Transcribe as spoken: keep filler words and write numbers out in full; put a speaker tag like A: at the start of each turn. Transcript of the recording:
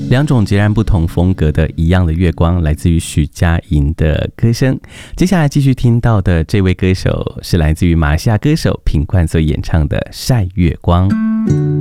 A: 两种截然不同风格的一样的月光，来自于徐佳莹的歌声。接下来继续听到的这位歌手是来自于马来西亚歌手品冠所演唱的《晒月光》。